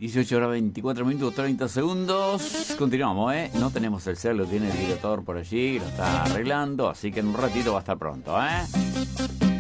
18 horas 24 minutos 30 segundos. Continuamos, ¿eh? No tenemos el cel, lo tiene el director por allí, lo está arreglando, así que en un ratito va a estar pronto, ¿eh?